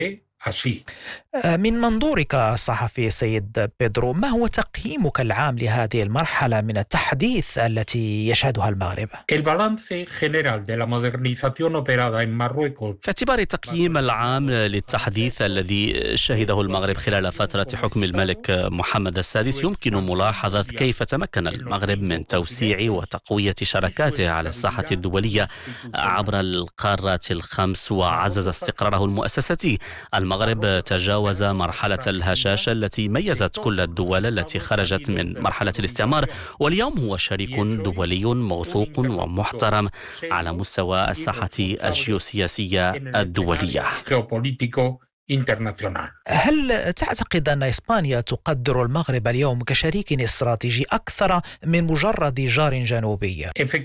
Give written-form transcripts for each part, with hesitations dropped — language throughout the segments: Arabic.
así. من منظورك الصحفي سيد بيدرو، ما هو تقييمك العام لهذه المرحلة من التحديث التي يشهدها المغرب؟ El balance general de la modernización operada en Marruecos. في اعتبار التقييم العام للتحديث الذي شهده المغرب خلال فترة حكم الملك محمد السادس، يمكن ملاحظة كيف تمكن المغرب من توسيع وتقوية شراكاته على الساحة الدولية عبر القارات الخمس وعزز استقراره المؤسساتي. المغرب تجاوز مرحلة الهشاشة التي ميزت كل الدول التي خرجت من مرحلة الاستعمار، واليوم هو شريك دولي موثوق ومحترم على مستوى الساحة الجيوسياسية الدولية. هل تعتقد أن إسبانيا تقدر المغرب اليوم كشريك استراتيجي أكثر من مجرد جار جنوبي؟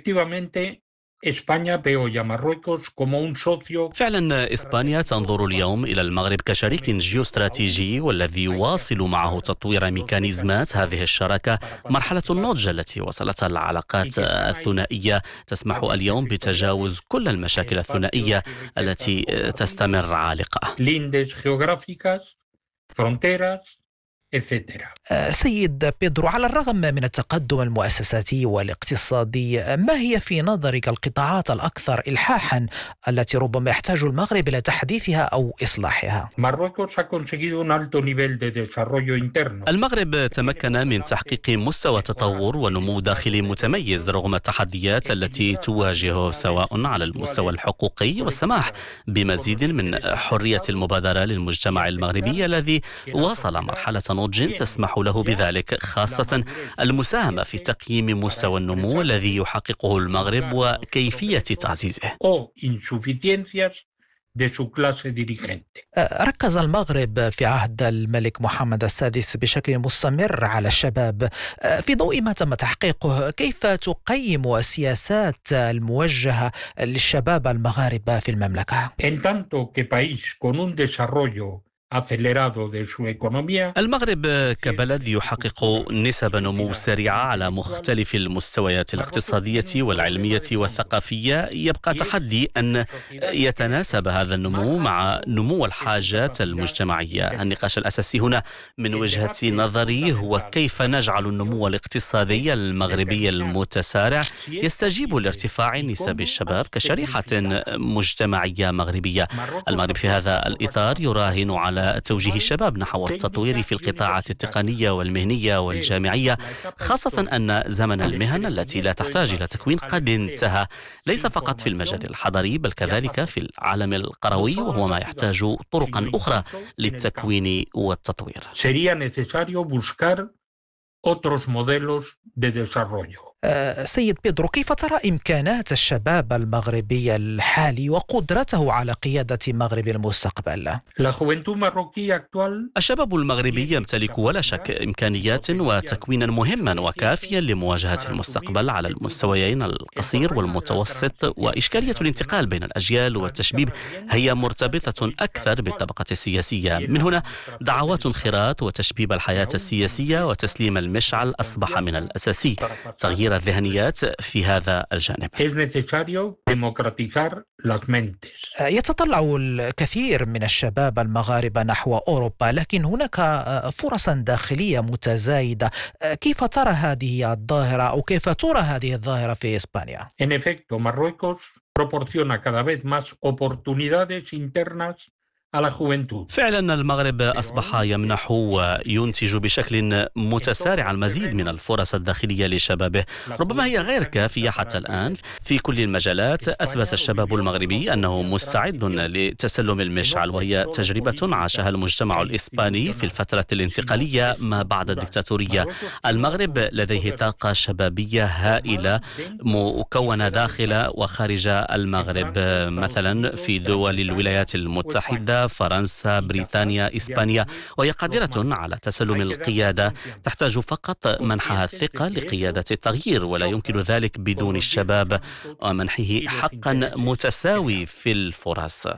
فعلا إسبانيا تنظر اليوم إلى المغرب كشريك جيوستراتيجي والذي يواصل معه تطوير ميكانيزمات هذه الشراكة. مرحلة النضج التي وصلتها العلاقات الثنائية تسمح اليوم بتجاوز كل المشاكل الثنائية التي تستمر عالقة. سيد بيدرو، على الرغم من التقدم المؤسساتي والاقتصادي، ما هي في نظرك القطاعات الأكثر إلحاحا التي ربما يحتاج المغرب إلى تحديثها أو إصلاحها؟ المغرب تمكن من تحقيق مستوى تطور ونمو داخلي متميز رغم التحديات التي تواجهه سواء على المستوى الحقوقي والسماح بمزيد من حرية المبادرة للمجتمع المغربي الذي وصل مرحلة نضج تسمح له بذلك، خاصة المساهمة في تقييم مستوى النمو الذي يحققه المغرب وكيفية تعزيزه. ركز المغرب في عهد الملك محمد السادس بشكل مستمر على الشباب. في ضوء ما تم تحقيقه، كيف تقيم السياسات الموجهة للشباب المغاربة في المملكة؟ المغرب كبلد يحقق نسب نمو سريعة على مختلف المستويات الاقتصادية والعلمية والثقافية. يبقى تحدي أن يتناسب هذا النمو مع نمو الحاجات المجتمعية. النقاش الأساسي هنا من وجهة نظري هو كيف نجعل النمو الاقتصادي المغربي المتسارع يستجيب لارتفاع نسب الشباب كشريحة مجتمعية مغربية. المغرب في هذا الإطار يراهن على توجيه الشباب نحو التطوير في القطاعات التقنية والمهنية والجامعية، خاصة أن زمن المهن التي لا تحتاج إلى تكوين قد انتهى، ليس فقط في المجال الحضري بل كذلك في العالم القروي، وهو ما يحتاج طرقا أخرى للتكوين والتطوير. سيد بيدرو، كيف ترى إمكانات الشباب المغربي الحالي وقدرته على قيادة مغرب المستقبل؟ الشباب المغربي يمتلك ولا شك إمكانيات وتكوينا مهما وكافيا لمواجهة المستقبل على المستويين القصير والمتوسط، وإشكالية الانتقال بين الأجيال والتشبيب هي مرتبطة أكثر بالطبقة السياسية. من هنا دعوات انخراط وتشبيب الحياة السياسية وتسليم المشعل أصبح من الأساسي. تغيير الذهنيات في هذا الجانب. يتطلع الكثير من الشباب المغاربة نحو أوروبا، لكن هناك فرص داخلية متزايدة. كيف ترى هذه الظاهرة أو كيف ترى هذه الظاهرة في إسبانيا؟ فعلا المغرب أصبح يمنح وينتج بشكل متسارع المزيد من الفرص الداخلية لشبابه، ربما هي غير كافية حتى الآن في كل المجالات. أثبت الشباب المغربي أنه مستعد لتسلم المشعل، وهي تجربة عاشها المجتمع الإسباني في الفترة الانتقالية ما بعد الدكتاتورية. المغرب لديه طاقة شبابية هائلة مكونة داخل وخارج المغرب، مثلا في دول الولايات المتحدة، فرنسا، بريطانيا، إسبانيا، وهي قادرة على تسلم القيادة، تحتاج فقط منحها الثقة لقيادة التغيير، ولا يمكن ذلك بدون الشباب ومنحه حقا متساوي في الفرص.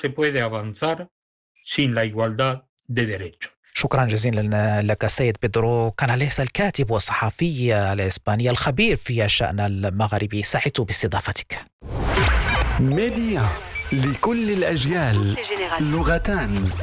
شكرا جزيلا لك سيد بيدرو كاناليس، الكاتب والصحفي الإسباني الخبير في الشأن المغربي. سعدت باستضافتك. ميديا لكل الأجيال لغتان.